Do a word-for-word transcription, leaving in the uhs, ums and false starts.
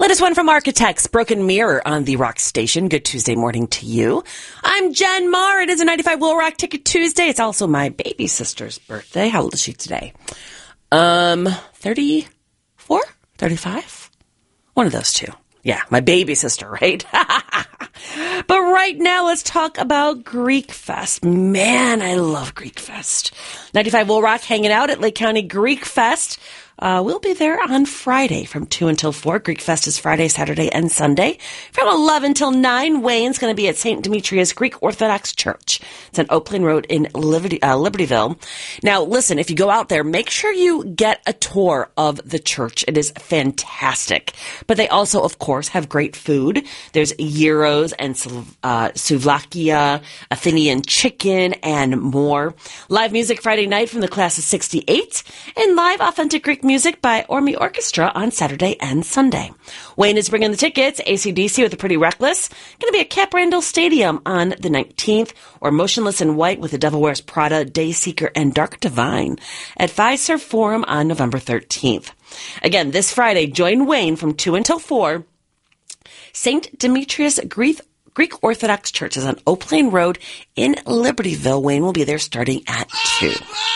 Latest one from Architects, Broken Mirror on the Rock Station. Good Tuesday morning to you. I'm Jen Marr. It is a ninety-five Will Rock Ticket Tuesday. It's also my baby sister's birthday. How old is she today? Um, thirty-four? thirty-five? One of those two. Yeah, my baby sister, right? But right now, let's talk about Greek Fest. Man, I love Greek Fest. ninety-five Will Rock hanging out at Lake County Greek Fest. Uh, we'll be there on Friday from two until four. Greek Fest is Friday, Saturday, and Sunday. From eleven till nine, Wayne's going to be at Saint Demetrius Greek Orthodox Church. It's on Oak Plain Road in Liberty, uh, Libertyville. Now, listen, if you go out there, make sure you get a tour of the church. It is fantastic. But they also, of course, have great food. There's gyros and uh, souvlakia, Athenian chicken, and more. Live music Friday night from the class of sixty-eight, and live authentic Greek music by Ormy Orchestra on Saturday and Sunday. Wayne is bringing the tickets. A C D C with the Pretty Reckless. Going to be at Cap Randall Stadium on the nineteenth, or Motionless in White with the Devil Wears Prada, Dayseeker, and Dark Divine at Fiserv Forum on November thirteenth. Again, this Friday, join Wayne from two until four. Saint Demetrius Greek Greek Orthodox Church is on Oak Plain Road in Libertyville. Wayne will be there starting at two.